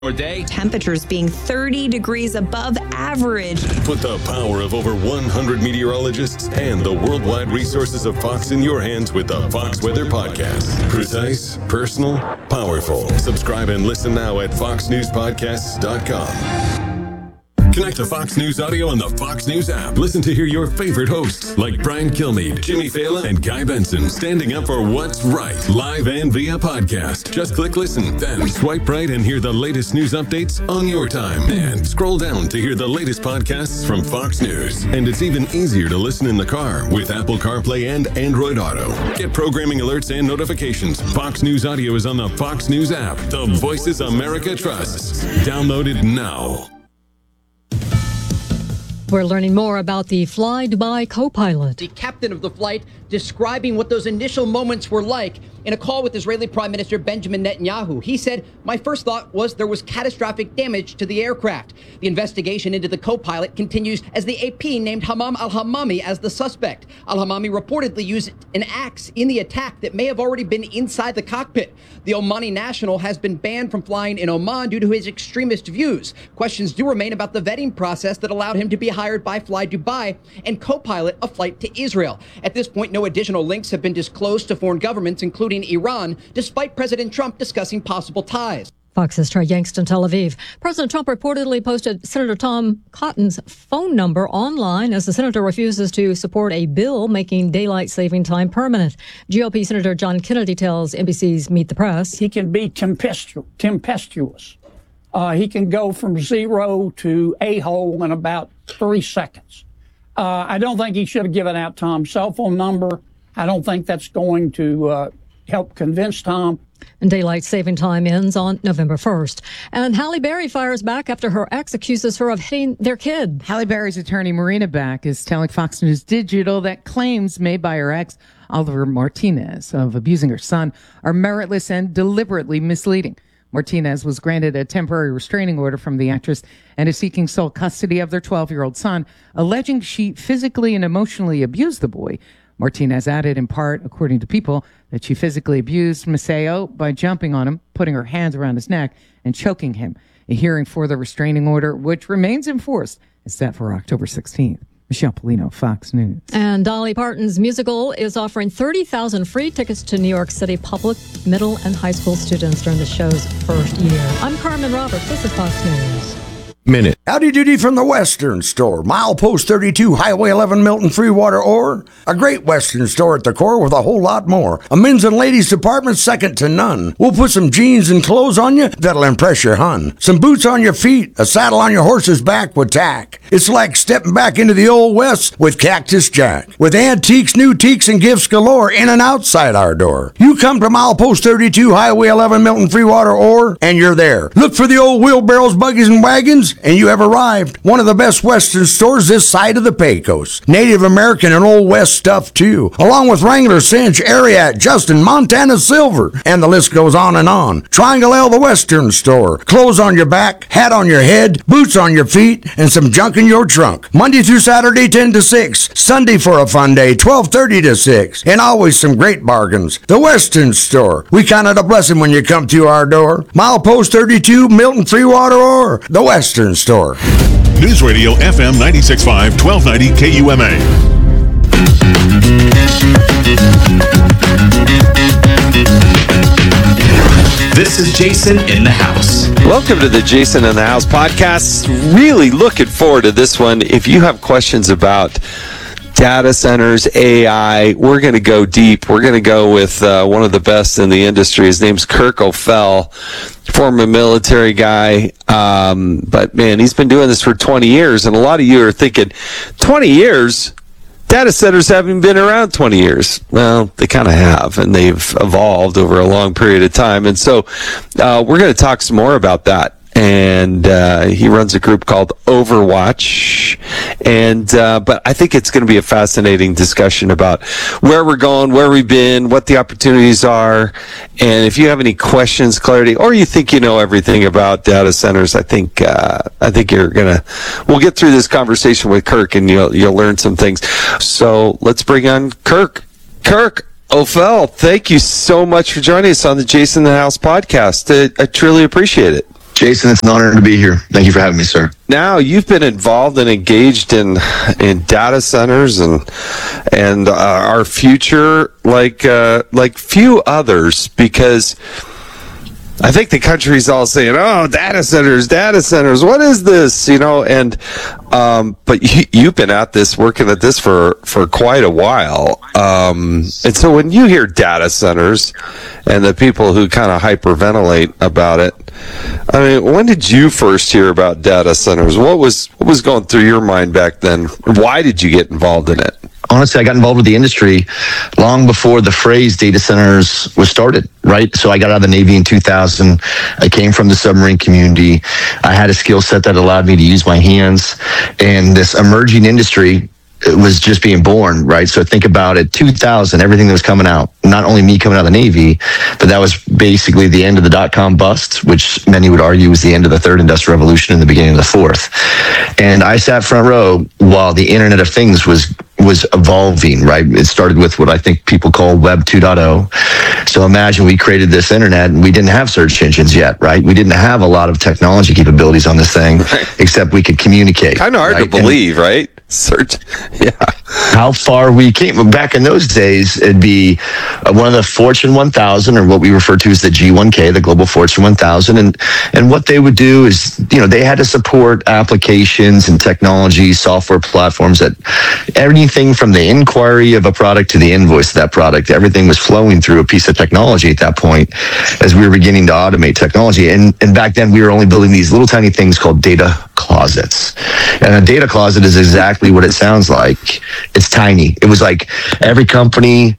Day. Temperatures being 30 degrees above average. Put the power of over 100 meteorologists and the worldwide resources of Fox in your hands with the Fox Weather Podcast. Precise, personal, powerful. Subscribe and listen now at foxnewspodcasts.com. Connect to Fox News Audio on the Fox News app. Listen to hear your favorite hosts like Brian Kilmeade, Jimmy Fallon, and Guy Benson standing up for what's right, live and via podcast. Just click listen, then swipe right and hear the latest news updates on your time. And scroll down to hear the latest podcasts from Fox News. And it's even easier to listen in the car with Apple CarPlay and Android Auto. Get programming alerts and notifications. Fox News Audio is on the Fox News app. The voices America trusts. Download it now. We're learning more about the Fly Dubai co-pilot. The captain of the flight describing what those initial moments were like in a call with Israeli Prime Minister Benjamin Netanyahu. He said, "My first thought was there was catastrophic damage to the aircraft." The investigation into the co-pilot continues as the AP named Hammam al-Hammami as the suspect. Al-Hammami reportedly used an axe in the attack that may have already been inside the cockpit. The Omani national has been banned from flying in Oman due to his extremist views. Questions do remain about the vetting process that allowed him to be hired by Fly Dubai and co-pilot a flight to Israel. At this point, no additional links have been disclosed to foreign governments, including Iran, despite President Trump discussing possible ties. Fox's Trey Yangst in Tel Aviv. President Trump reportedly posted Senator Tom Cotton's phone number online as the senator refuses to support a bill making daylight saving time permanent. GOP Senator John Kennedy tells NBC's Meet the Press. He can be tempestuous. He can go from zero to a-hole in about 3 seconds. I don't think he should have given out Tom's cell phone number. I don't think that's going to help convince Tom. And daylight saving time ends on November 1st. And Halle Berry fires back after her ex accuses her of hitting their kid. Halle Berry's attorney, Marina Back, is telling Fox News Digital that claims made by her ex, Oliver Martinez, of abusing her son are meritless and deliberately misleading. Martinez was granted a temporary restraining order from the actress and is seeking sole custody of their 12-year-old son, alleging she physically and emotionally abused the boy. Martinez added, in part, according to People, that she physically abused Maceo by jumping on him, putting her hands around his neck, and choking him. A hearing for the restraining order, which remains in force, is set for October 16th. Michelle Polino, Fox News. And Dolly Parton's musical is offering 30,000 free tickets to New York City public, middle, and high school students during the show's first year. I'm Carmen Roberts. This is Fox News. Minute. Howdy doody from the Western Store. Milepost 32, Highway 11, Milton, Freewater, or a great Western store at the core with a whole lot more. A men's and ladies department second to none. We'll put some jeans and clothes on you that'll impress your hun. Some boots on your feet, a saddle on your horse's back with tack. It's like stepping back into the old West with Cactus Jack. With antiques, new teaks, and gifts galore in and outside our door. You come to Milepost 32, Highway 11, Milton, Freewater, or, and you're there. Look for the old wheelbarrows, buggies, and wagons, and you have arrived. One of the best Western stores this side of the Pecos. Native American and Old West stuff too, along with Wrangler, Cinch, Ariat, Justin, Montana Silver, and the list goes on and on. Triangle L, the Western Store. Clothes on your back, hat on your head, boots on your feet, and some junk in your trunk. Monday through Saturday, 10 to 6. Sunday for a fun day, 12:30 to 6. And always some great bargains. The Western Store. We count it a blessing when you come to our door. Milepost 32, Milton, Freewater, or the Western Store. News Radio FM 96.5, 1290 KUMA. This is Jason in the House. Welcome to the Jason in the House podcast. Really looking forward to this one. If you have questions about data centers, AI, we're going to go deep. We're going to go with one of the best in the industry. His name's Kirk O'Fell, former military guy. But man, he's been doing this for 20 years. And a lot of you are thinking, 20 years? Data centers haven't been around 20 years. Well, they kind of have, and they've evolved over a long period of time. And so we're going to talk some more about that. And he runs a group called Overwatch. And but I think it's going to be a fascinating discussion about where we're going, where we've been, what the opportunities are. And if you have any questions, clarity, or you think you know everything about data centers, I think we'll get through this conversation with Kirk, and you'll learn some things. So let's bring on Kirk. Kirk O'Fell, thank you so much for joining us on the Jason in the House podcast. I truly appreciate it. Jason, it's an honor to be here. Thank you for having me, sir. Now you've been involved and engaged in data centers and our future like few others, because I think the country's all saying, "Oh, data centers. What is this?" But you've been at this, working at this for quite a while. And so when you hear data centers and the people who kind of hyperventilate about it, I mean, when did you first hear about data centers? What was going through your mind back then? Why did you get involved in it? Honestly, I got involved with the industry long before the phrase data centers was started, right? So I got out of the Navy in 2000. I came from the submarine community. I had a skill set that allowed me to use my hands. And this emerging industry was just being born, right? So think about it, 2000, everything that was coming out, not only me coming out of the Navy, but that was basically the end of the dot-com bust, which many would argue was the end of the third industrial revolution and the beginning of the fourth. And I sat front row while the Internet of Things was evolving, right? It started with what I think people call Web 2.0. So imagine we created this internet and we didn't have search engines yet, right? We didn't have a lot of technology capabilities on this thing, except we could communicate. Kind of hard to believe, right? Search, yeah. How far we came back in those days, it'd be one of the Fortune 1000, or what we refer to as the G1K, the Global Fortune 1000. And what they would do is, they had to support applications and technology, software platforms, that everything from the inquiry of a product to the invoice of that product, everything was flowing through a piece of technology at that point as we were beginning to automate technology. And back then we were only building these little tiny things called data closets. And a data closet is exactly what it sounds like. It's tiny. It was like every company,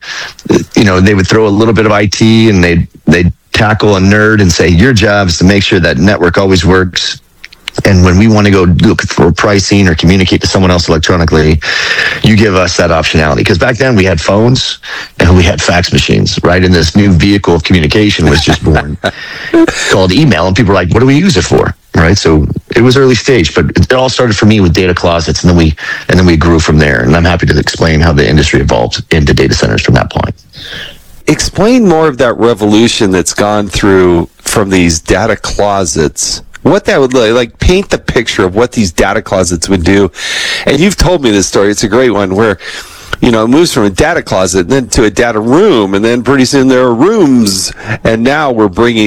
they would throw a little bit of IT and they'd tackle a nerd and say, your job is to make sure that network always works. And when we want to go look for pricing or communicate to someone else electronically, you give us that optionality. Because back then we had phones and we had fax machines, right? And this new vehicle of communication was just born called email. And people were like, what do we use it for? Right. So it was early stage, but it all started for me with data closets, and then we grew from there. And I'm happy to explain how the industry evolved into data centers from that point. Explain more of that revolution that's gone through from these data closets. What that would look like, paint the picture of what these data closets would do. And you've told me this story. It's a great one where, it moves from a data closet then to a data room, and then pretty soon there are rooms, and now we're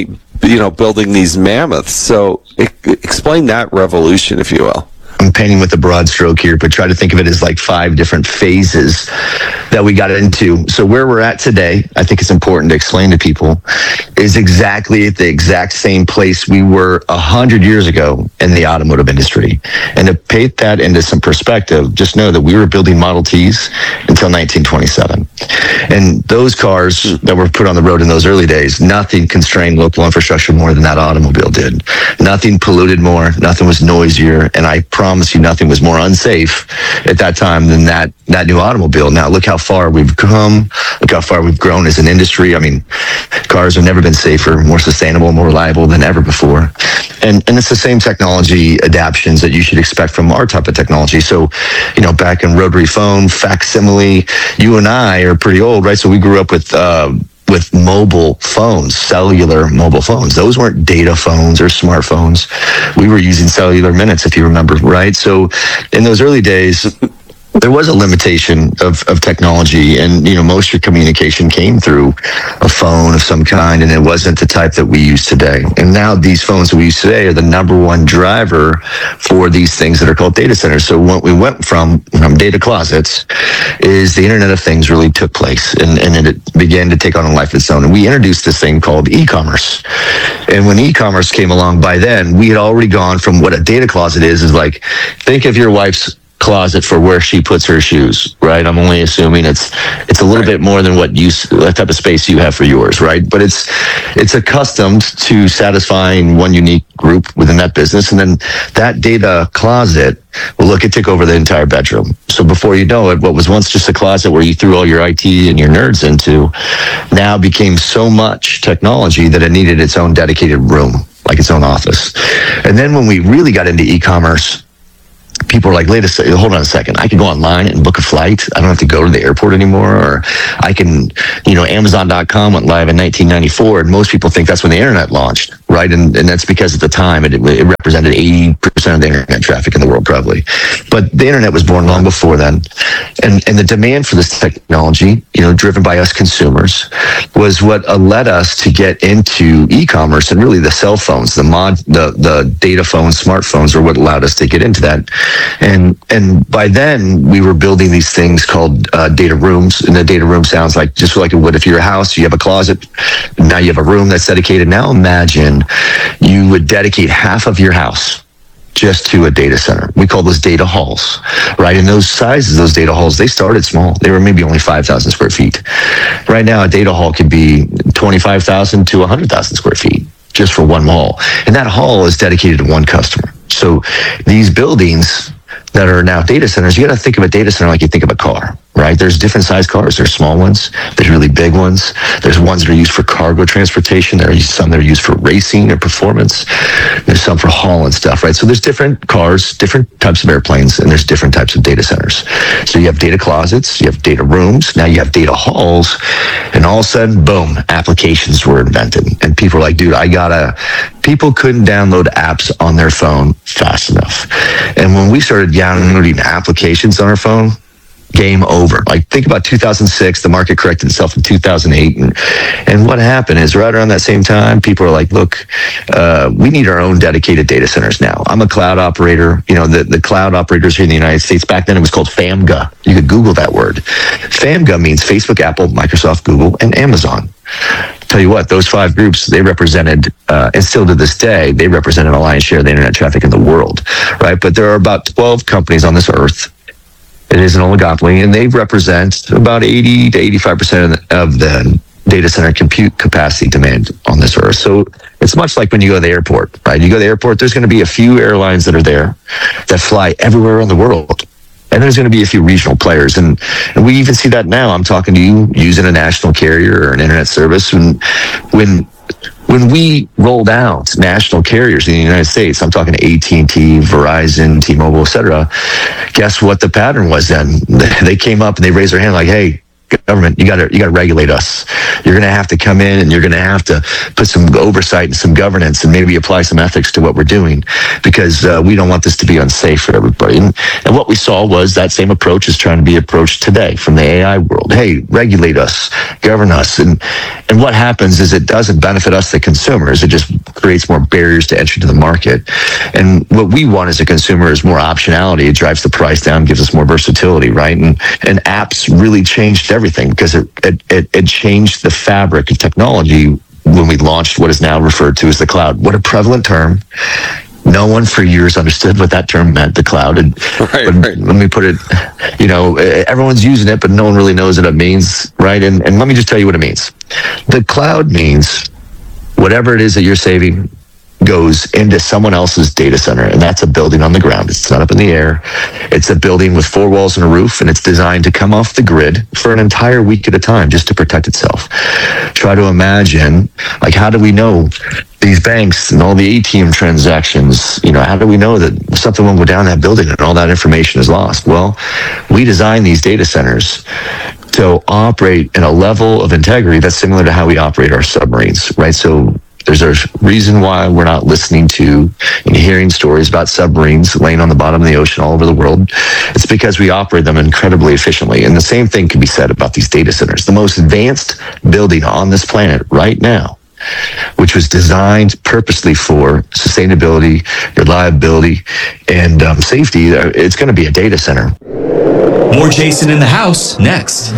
building these mammoths. So explain that revolution, if you will. I'm painting with a broad stroke here, but try to think of it as like 5 different phases that we got into. So where we're at today, I think it's important to explain to people, is exactly at the exact same place we were 100 years ago in the automotive industry. And to paint that into some perspective, just know that we were building Model Ts until 1927. And those cars that were put on the road in those early days, nothing constrained local infrastructure more than that automobile did. Nothing polluted more, nothing was noisier, and I promise you nothing was more unsafe at that time than that new automobile. Now look how far we've come, look how far we've grown as an industry. I mean, cars have never been safer, more sustainable, more reliable than ever before. And it's the same technology adaptions that you should expect from our type of technology. So, back in rotary phone, facsimile, you and I are pretty old, right? So we grew up with mobile phones, cellular mobile phones. Those weren't data phones or smartphones. We were using cellular minutes, if you remember, right? So in those early days, there was a limitation of technology, and most of your communication came through a phone of some kind, and it wasn't the type that we use today. And now these phones that we use today are the number one driver for these things that are called data centers. So what we went from data closets is the Internet of Things really took place, and it began to take on a life of its own. And we introduced this thing called e-commerce. And when e-commerce came along, by then we had already gone from what a data closet is like, think of your wife's closet for where she puts her shoes, right? I'm only assuming it's a little bit more than that type of space you have for yours, right? But it's accustomed to satisfying one unique group within that business, and then that data closet it took over the entire bedroom. So before you know it, what was once just a closet where you threw all your IT and your nerds into, now became so much technology that it needed its own dedicated room, like its own office. And then when we really got into e-commerce, people are like, hold on a second. I can go online and book a flight. I don't have to go to the airport anymore. Or I can, Amazon.com went live in 1994, and most people think that's when the internet launched, right? And that's because at the time it represented 80% of the internet traffic in the world, probably. But the internet was born long before then. And the demand for this technology, driven by us consumers, was what led us to get into e-commerce, and really the cell phones, the data phones, smartphones are what allowed us to get into that. And by then we were building these things called data rooms. And the data room sounds like just like it would if you're a house, you have a closet. Now you have a room that's dedicated. Now imagine you would dedicate half of your house just to a data center. We call those data halls, right? And those sizes, those data halls, they started small. They were maybe only 5,000 square feet. Right now, a data hall could be 25,000 to 100,000 square feet just for one hall. And that hall is dedicated to one customer. So these buildings that are now data centers, you got to think of a data center like you think of a car, right? There's different size cars. There's small ones. There's really big ones. There's ones that are used for cargo transportation. There are some that are used for racing or performance. There's some for hauling stuff, right? So there's different cars, different types of airplanes, and there's different types of data centers. So you have data closets, you have data rooms, now you have data halls, and all of a sudden, boom, applications were invented. And people are like, dude, people couldn't download apps on their phone fast enough. And when we started downloading applications on our phone, game over. Like, think about 2006, the market corrected itself in 2008. And what happened is right around that same time, people are like, look, we need our own dedicated data centers now. I'm a cloud operator. The cloud operators here in the United States, back then it was called FAMGA. You could Google that word. FAMGA means Facebook, Apple, Microsoft, Google, and Amazon. Tell you what, those five groups, they represented, and still to this day, they represented a lion's share of the internet traffic in the world, right? But there are about 12 companies on this earth. It is an oligopoly, and they represent about 80 to 85% of the data center compute capacity demand on this earth. So it's much like when you go to the airport, right? You go to the airport, there's going to be a few airlines that are there that fly everywhere in the world. And there's going to be a few regional players. And we even see that now. I'm talking to you using a national carrier or an internet service. When we rolled out national carriers in the United States, I'm talking to AT&T, Verizon, T-Mobile, et cetera, guess what the pattern was then? They came up and they raised their hand like, hey, government, you got to regulate us. You're going to have to come in and you're going to have to put some oversight and some governance and maybe apply some ethics to what we're doing, because we don't want this to be unsafe for everybody. And what we saw was that same approach is trying to be approached today from the AI world. Hey, regulate us, govern us. And what happens is it doesn't benefit us, the consumers. It just creates more barriers to entry to the market. And what we want as a consumer is more optionality. It drives the price down, gives us more versatility, right? And apps really changed everything, because it changed the fabric of technology when we launched what is now referred to as the cloud. What a prevalent term. No one for years understood what that term meant, the cloud. Right. Let me put it, everyone's using it, but no one really knows what it means, right? And let me just tell you what it means. The cloud means whatever it is that you're saving goes into someone else's data center, and that's a building on the ground. It's not up in the air. It's a building with four walls and a roof, and it's designed to come off the grid for an entire week at a time just to protect itself. Try to imagine, like, how do we know these banks and all the ATM transactions, how do we know that something won't go down that building and all that information is lost? Well, we design these data centers to operate in a level of integrity that's similar to how we operate our submarines, right? So there's a reason why we're not listening to and hearing stories about submarines laying on the bottom of the ocean all over the world. It's because we operate them incredibly efficiently. And the same thing can be said about these data centers. The most advanced building on this planet right now, which was designed purposely for sustainability, reliability, and safety, it's going to be a data center. More Jason in the House next.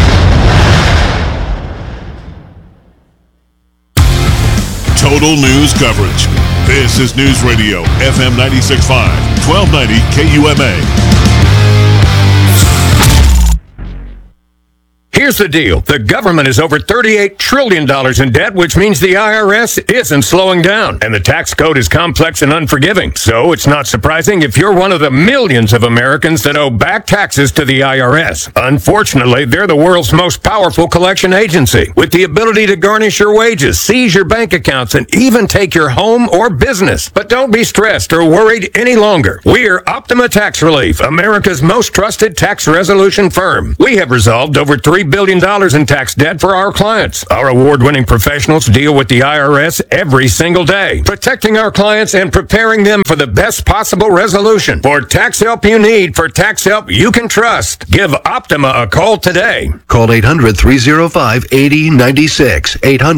Total news coverage. This is News Radio, FM 96.5, 1290 KUMA. Here's the deal. The government is over $38 trillion in debt, which means the IRS isn't slowing down. And the tax code is complex and unforgiving. So it's not surprising if you're one of the millions of Americans that owe back taxes to the IRS. Unfortunately, they're the world's most powerful collection agency, with the ability to garnish your wages, seize your bank accounts, and even take your home or business. But don't be stressed or worried any longer. We're Optima Tax Relief, America's most trusted tax resolution firm. We have resolved over $3 billion in tax debt for our clients. Our award-winning professionals deal with the IRS every single day, protecting our clients and preparing them for the best possible resolution. For tax help you need, for tax help you can trust, give Optima a call today. Call 800-305-8096.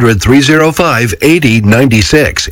800-305-8096.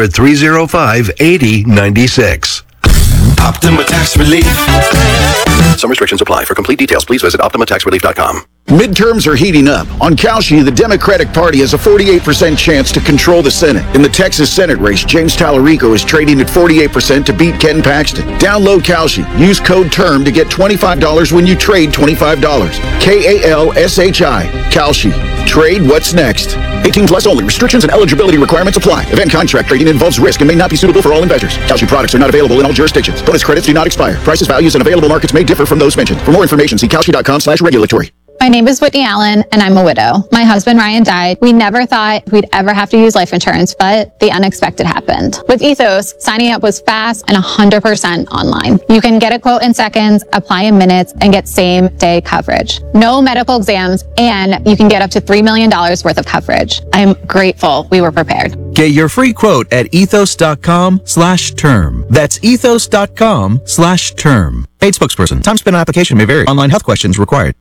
800-305-8096. Optima Tax Relief. Some restrictions apply. For complete details, please visit OptimaTaxRelief.com. Midterms are heating up. On Kalshi, the Democratic Party has a 48% chance to control the Senate. In the Texas Senate race, James Tallarico is trading at 48% to beat Ken Paxton. Download Kalshi. Use code TERM to get $25 when you trade $25. Kalshi. Kalshi. Trade what's next. 18 plus only. Restrictions and eligibility requirements apply. Event contract trading involves risk and may not be suitable for all investors. Kalshi products are not available in all jurisdictions. Bonus credits do not expire. Prices, values, and available markets may differ from those mentioned. For more information, see kalshi.com/regulatory. My name is Whitney Allen, and I'm a widow. My husband, Ryan, died. We never thought we'd ever have to use life insurance, but the unexpected happened. With Ethos, signing up was fast and 100% online. You can get a quote in seconds, apply in minutes, and get same-day coverage. No medical exams, and you can get up to $3 million worth of coverage. I'm grateful we were prepared. Get your free quote at ethos.com/term. That's ethos.com/term. Paid spokesperson. Time spent on application may vary. Online health questions required.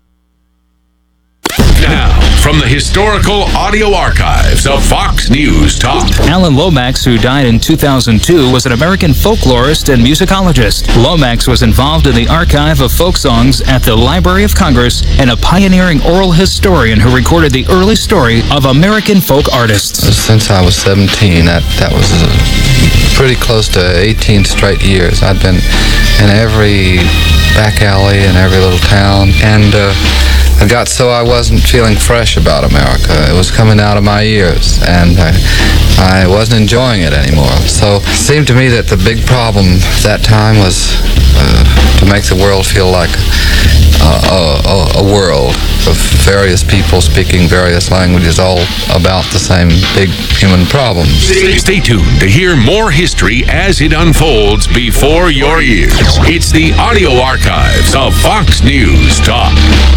Now, from the historical audio archives of Fox News Talk. Alan Lomax, who died in 2002, was an American folklorist and musicologist. Lomax was involved in the archive of folk songs at the Library of Congress and a pioneering oral historian who recorded the early story of American folk artists. Since I was 17, that was pretty close to 18 straight years. I'd been in every back alley in every little town, and it got so I wasn't feeling fresh about America. It was coming out of my ears, and I wasn't enjoying it anymore. So it seemed to me that the big problem that time was to make the world feel like a world of various people speaking various languages, all about the same big human problems. Stay tuned to hear more history as it unfolds before your ears. It's the audio archives of Fox News Talk.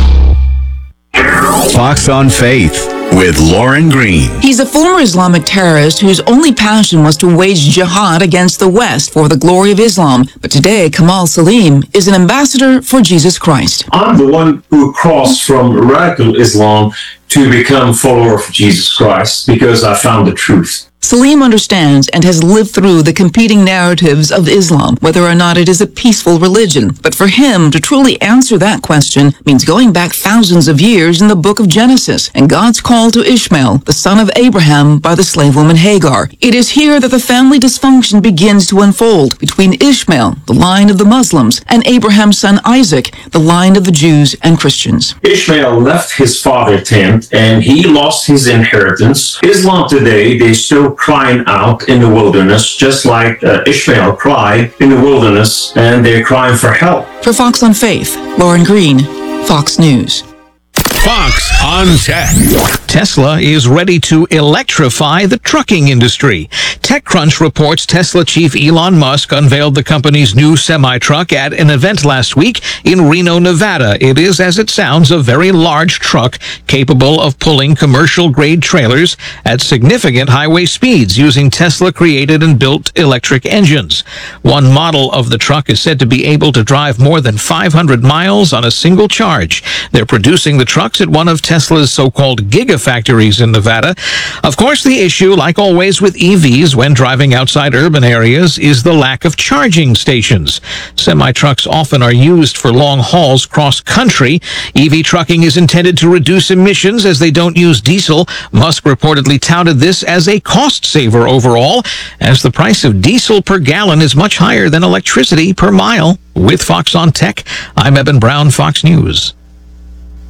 Fox on Faith with Lauren Green. He's a former Islamic terrorist whose only passion was to wage jihad against the West for the glory of Islam. But today, Kamal Salim is an ambassador for Jesus Christ. I'm the one who crossed from radical Islam to become a follower of Jesus Christ because I found the truth. Salim understands and has lived through the competing narratives of Islam, whether or not it is a peaceful religion. But for him to truly answer that question means going back thousands of years in the book of Genesis and God's call to Ishmael, the son of Abraham, by the slave woman Hagar. It is here that the family dysfunction begins to unfold between Ishmael, the line of the Muslims, and Abraham's son Isaac, the line of the Jews and Christians. Ishmael left his father's tent and he lost his inheritance. Islam today, they still crying out in the wilderness, just like Ishmael cried in the wilderness, and they're crying for help. For Fox on Faith, Lauren Green, Fox News. Fox on Tech. Tesla is ready to electrify the trucking industry. TechCrunch reports Tesla chief Elon Musk unveiled the company's new semi-truck at an event last week in Reno, Nevada. It is, as it sounds, a very large truck capable of pulling commercial-grade trailers at significant highway speeds using Tesla-created and built electric engines. One model of the truck is said to be able to drive more than 500 miles on a single charge. They're producing the trucks at one of Tesla's so-called gigafactories in Nevada. Of course, the issue, like always with EVs when driving outside urban areas, is the lack of charging stations. Semi-trucks often are used for long hauls cross-country. EV trucking is intended to reduce emissions as they don't use diesel. Musk reportedly touted this as a cost saver overall, as the price of diesel per gallon is much higher than electricity per mile. With Fox on Tech, I'm Eben Brown, Fox News.